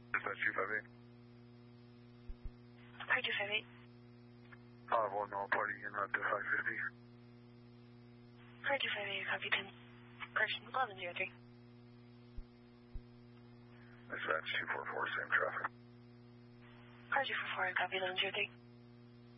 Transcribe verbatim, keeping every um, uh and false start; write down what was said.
Dispatch two five eight. Hi, two five eight. five one all party in uh, five fifty. Hi, two five eight, copy ten. Correction, eleven zero three. Dispatch two four four, same traffic. Hi, two four four, copy eleven zero three.